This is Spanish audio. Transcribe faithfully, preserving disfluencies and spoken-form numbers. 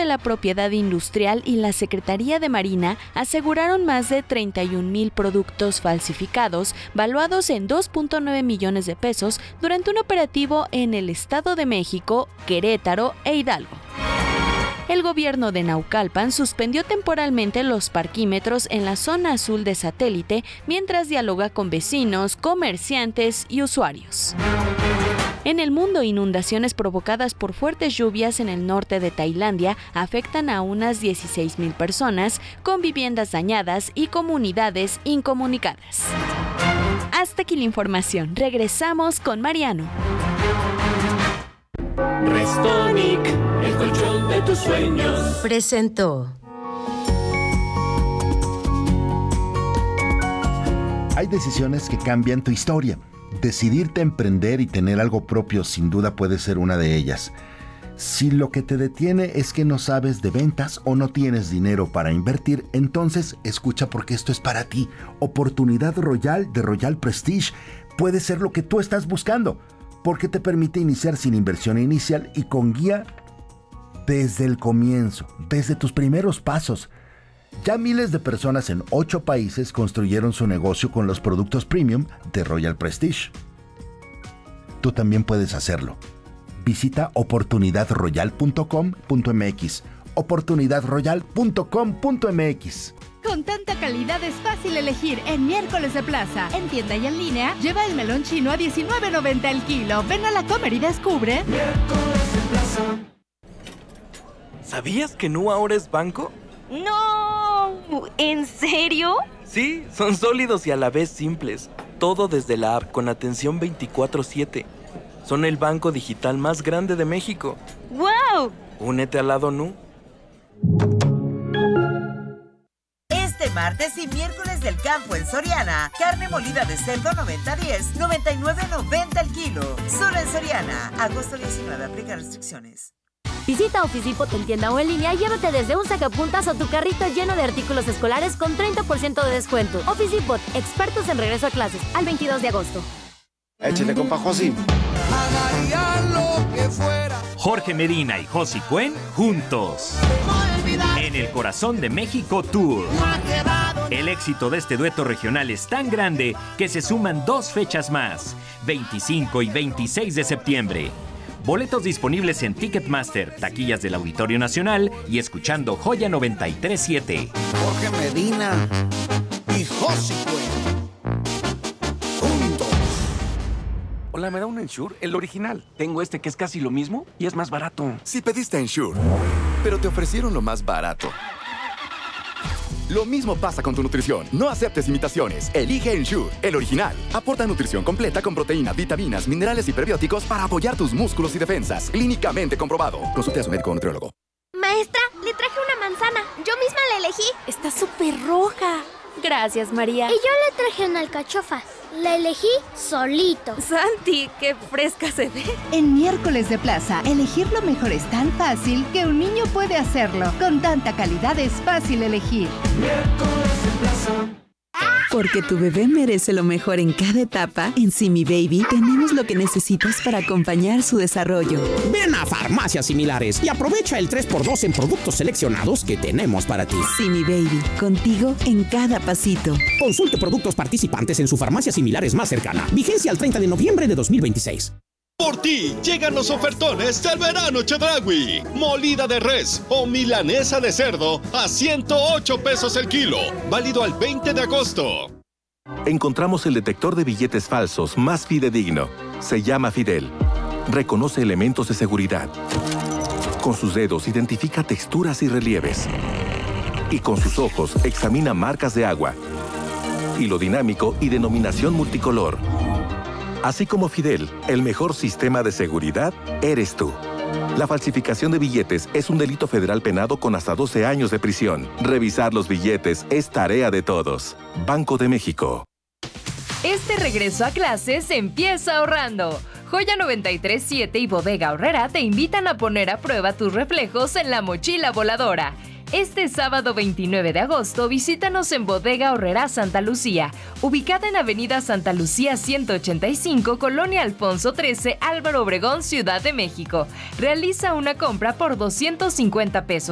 de la Propiedad Industrial y la Secretaría de Marina aseguraron más de treinta y un mil productos falsificados, valuados en dos punto nueve millones de pesos, durante un operativo en el Estado de México, Querétaro e Hidalgo. El gobierno de Naucalpan suspendió temporalmente los parquímetros en la zona azul de Satélite mientras dialoga con vecinos, comerciantes y usuarios. En el mundo, inundaciones provocadas por fuertes lluvias en el norte de Tailandia afectan a unas dieciséis mil personas, con viviendas dañadas y comunidades incomunicadas. Hasta aquí la información. Regresamos con Mariano. Restonic, el colchón de tus sueños, presentó. Hay decisiones que cambian tu historia. Decidirte a emprender y tener algo propio sin duda puede ser una de ellas. Si lo que te detiene es que no sabes de ventas o no tienes dinero para invertir, entonces escucha, porque esto es para ti. Oportunidad Royal de Royal Prestige puede ser lo que tú estás buscando, porque te permite iniciar sin inversión inicial y con guía desde el comienzo, desde tus primeros pasos. Ya miles de personas en ocho países construyeron su negocio con los productos premium de Royal Prestige. Tú también puedes hacerlo. Visita oportunidad royal punto com punto m x, oportunidad royal punto com punto m x. Con tanta calidad es fácil elegir en Miércoles de Plaza. En tienda y en línea, lleva el melón chino a diecinueve noventa el kilo. Ven a la Comer y descubre. Miércoles de Plaza. ¿Sabías que Nu ahora es banco? ¡No! ¿En serio? Sí, son sólidos y a la vez simples. Todo desde la app con atención veinticuatro siete. Son el banco digital más grande de México. ¡Wow! Únete al lado Nu. Este martes y miércoles del campo en Soriana, carne molida de cerdo noventa diez, noventa y nueve noventa el kilo. Solo en Soriana. Agosto diecinueve, aplica restricciones. Visita Office Depot en tienda o en línea y llévate desde un sacapuntas o tu carrito lleno de artículos escolares con treinta por ciento de descuento. Office Depot, expertos en regreso a clases, al veintidós de agosto. Échale, compa Josi. Jorge Medina y Josi Cuen juntos. En el Corazón de México Tour. El éxito de este dueto regional es tan grande que se suman dos fechas más, veinticinco y veintiséis de septiembre. Boletos disponibles en Ticketmaster, taquillas del Auditorio Nacional y escuchando Joya noventa y tres siete. Jorge Medina y Josi Cuen. Juntos. Hola, ¿me da un Ensure? El original. Tengo este que es casi lo mismo y es más barato. Si pediste Ensure, pero te ofrecieron lo más barato. Lo mismo pasa con tu nutrición. No aceptes imitaciones. Elige Ensure, el original. Aporta nutrición completa con proteínas, vitaminas, minerales y prebióticos para apoyar tus músculos y defensas. Clínicamente comprobado. Consulte a su médico o nutriólogo. Maestra, le traje una manzana. Yo misma la elegí. Está súper roja. Gracias, María. Y yo le traje una alcachofa. La elegí solito. Santi, qué fresca se ve. En Miércoles de Plaza, elegir lo mejor es tan fácil que un niño puede hacerlo. Con tanta calidad es fácil elegir. Miércoles de Plaza. Porque tu bebé merece lo mejor en cada etapa, en Simi Baby tenemos lo que necesitas para acompañar su desarrollo. Ven a Farmacias Similares y aprovecha el tres por dos en productos seleccionados que tenemos para ti. Simi Baby, contigo en cada pasito. Consulte productos participantes en su farmacia similares más cercana. Vigencia al treinta de noviembre de dos mil veintiséis. Por ti llegan los ofertones del verano Chedraui. Molida de res o milanesa de cerdo a ciento ocho pesos el kilo. Válido al veinte de agosto. Encontramos el detector de billetes falsos más fidedigno. Se llama Fidel. Reconoce elementos de seguridad. Con sus dedos identifica texturas y relieves. Y con sus ojos examina marcas de agua. Hilo dinámico y denominación multicolor. Así como Fidel, el mejor sistema de seguridad eres tú. La falsificación de billetes es un delito federal penado con hasta doce años de prisión. Revisar los billetes es tarea de todos. Banco de México. Este regreso a clases empieza ahorrando. Joya noventa y tres siete y Bodega Aurrera te invitan a poner a prueba tus reflejos en la mochila voladora. Este sábado veintinueve de agosto, visítanos en Bodega Aurrera Santa Lucía, ubicada en Avenida Santa Lucía ciento ochenta y cinco, Colonia Alfonso trece, Álvaro Obregón, Ciudad de México. Realiza una compra por doscientos cincuenta pesos